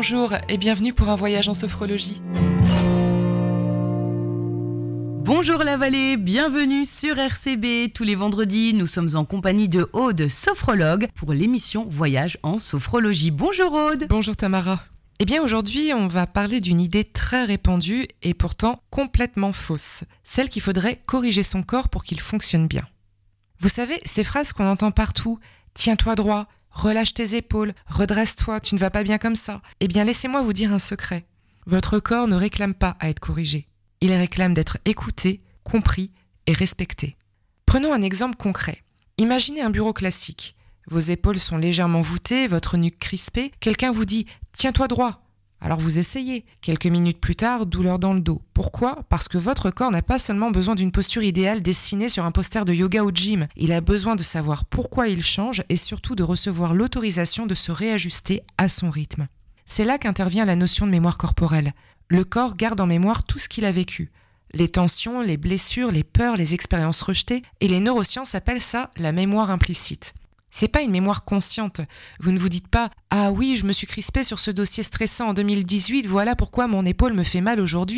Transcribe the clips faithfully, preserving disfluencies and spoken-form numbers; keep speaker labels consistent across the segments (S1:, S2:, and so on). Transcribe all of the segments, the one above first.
S1: bonjour et bienvenue pour un voyage en sophrologie.
S2: Bonjour la vallée, bienvenue sur R C B. Tous les vendredis, nous sommes en compagnie de Aude, sophrologue, pour l'émission Voyage en sophrologie. Bonjour Aude.
S1: Bonjour Tamara. Eh bien aujourd'hui, on va parler d'une idée très répandue et pourtant complètement fausse. Celle qu'il faudrait corriger son corps pour qu'il fonctionne bien. Vous savez, ces phrases qu'on entend partout, « Tiens-toi droit »,« Relâche tes épaules »,« Redresse-toi, tu ne vas pas bien comme ça ». Eh bien laissez-moi vous dire un secret. Votre corps ne réclame pas à être corrigé. Il réclame d'être écouté, compris et respecté. Prenons un exemple concret. Imaginez un bureau classique. Vos épaules sont légèrement voûtées, votre nuque crispée. Quelqu'un vous dit « Tiens-toi droit ». Alors vous essayez. Quelques minutes plus tard, douleur dans le dos. Pourquoi ? Parce que votre corps n'a pas seulement besoin d'une posture idéale dessinée sur un poster de yoga au gym. Il a besoin de savoir pourquoi il change et surtout de recevoir l'autorisation de se réajuster à son rythme. C'est là qu'intervient la notion de mémoire corporelle. Le corps garde en mémoire tout ce qu'il a vécu. Les tensions, les blessures, les peurs, les expériences rejetées. Et les neurosciences appellent ça la mémoire implicite. C'est pas une mémoire consciente. Vous ne vous dites pas « Ah oui, je me suis crispé sur ce dossier stressant en deux mille dix-huit, voilà pourquoi mon épaule me fait mal aujourd'hui. »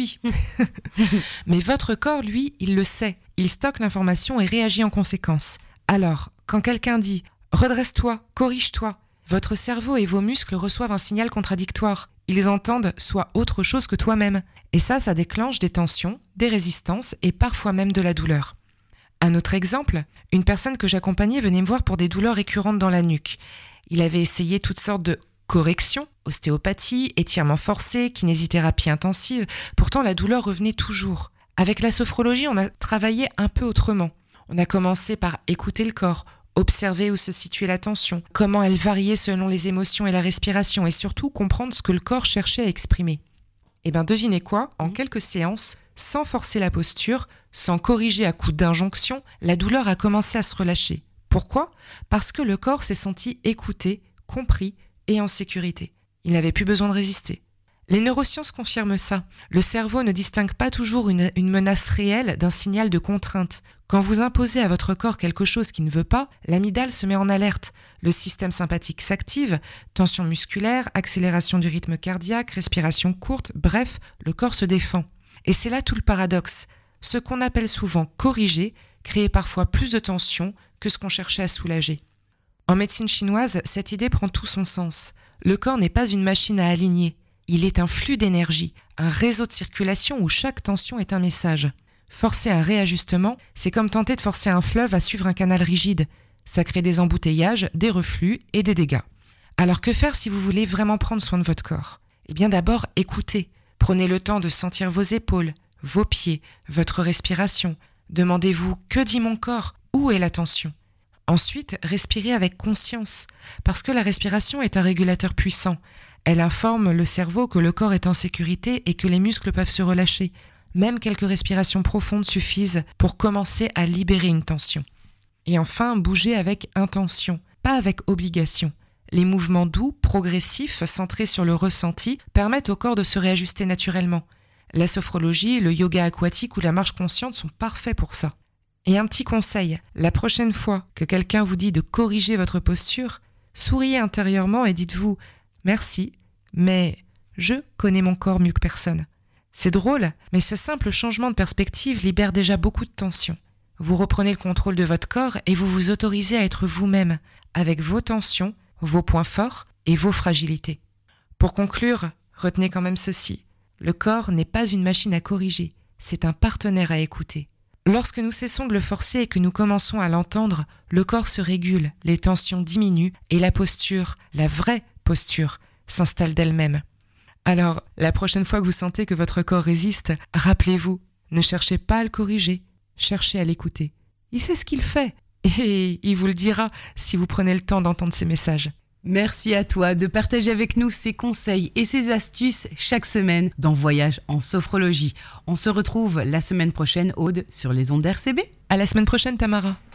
S1: Mais votre corps, lui, il le sait. Il stocke l'information et réagit en conséquence. Alors, quand quelqu'un dit « Redresse-toi, corrige-toi », votre cerveau et vos muscles reçoivent un signal contradictoire. Ils entendent soit autre chose que toi-même. Et ça, ça déclenche des tensions, des résistances et parfois même de la douleur. Un autre exemple, une personne que j'accompagnais venait me voir pour des douleurs récurrentes dans la nuque. Il avait essayé toutes sortes de corrections, ostéopathie, étirements forcés, kinésithérapie intensive. Pourtant, la douleur revenait toujours. Avec la sophrologie, on a travaillé un peu autrement. On a commencé par écouter le corps, observer où se situait la tension, comment elle variait selon les émotions et la respiration, et surtout comprendre ce que le corps cherchait à exprimer. Et bien devinez quoi, en quelques séances, sans forcer la posture, sans corriger à coups d'injonction, la douleur a commencé à se relâcher. Pourquoi ? Parce que le corps s'est senti écouté, compris et en sécurité. Il n'avait plus besoin de résister. Les neurosciences confirment ça. Le cerveau ne distingue pas toujours une, une menace réelle d'un signal de contrainte. Quand vous imposez à votre corps quelque chose qu'il ne veut pas, l'amygdale se met en alerte. Le système sympathique s'active, tension musculaire, accélération du rythme cardiaque, respiration courte, bref, le corps se défend. Et c'est là tout le paradoxe. Ce qu'on appelle souvent corriger crée parfois plus de tension que ce qu'on cherchait à soulager. En médecine chinoise, cette idée prend tout son sens. Le corps n'est pas une machine à aligner. Il est un flux d'énergie, un réseau de circulation où chaque tension est un message. Forcer un réajustement, c'est comme tenter de forcer un fleuve à suivre un canal rigide. Ça crée des embouteillages, des reflux et des dégâts. Alors que faire si vous voulez vraiment prendre soin de votre corps ? Eh bien d'abord, écoutez. Prenez le temps de sentir vos épaules, vos pieds, votre respiration. Demandez-vous « Que dit mon corps ? Où est la tension ?» Ensuite, respirez avec conscience, parce que la respiration est un régulateur puissant. Elle informe le cerveau que le corps est en sécurité et que les muscles peuvent se relâcher. Même quelques respirations profondes suffisent pour commencer à libérer une tension. Et enfin, bougez avec intention, pas avec obligation. Les mouvements doux, progressifs, centrés sur le ressenti, permettent au corps de se réajuster naturellement. La sophrologie, le yoga aquatique ou la marche consciente sont parfaits pour ça. Et un petit conseil, la prochaine fois que quelqu'un vous dit de corriger votre posture, souriez intérieurement et dites-vous « Merci, mais je connais mon corps mieux que personne ». C'est drôle, mais ce simple changement de perspective libère déjà beaucoup de tension. Vous reprenez le contrôle de votre corps et vous vous autorisez à être vous-même, avec vos tensions, vos points forts et vos fragilités. Pour conclure, retenez quand même ceci. Le corps n'est pas une machine à corriger, c'est un partenaire à écouter. Lorsque nous cessons de le forcer et que nous commençons à l'entendre, le corps se régule, les tensions diminuent et la posture, la vraie posture, s'installe d'elle-même. Alors, la prochaine fois que vous sentez que votre corps résiste, rappelez-vous, ne cherchez pas à le corriger, cherchez à l'écouter. Il sait ce qu'il fait et il vous le dira si vous prenez le temps d'entendre ses messages.
S2: Merci à toi de partager avec nous ces conseils et ces astuces chaque semaine dans Voyage en sophrologie. On se retrouve la semaine prochaine, Aude, sur les ondes R C B.
S1: À la semaine prochaine, Tamara.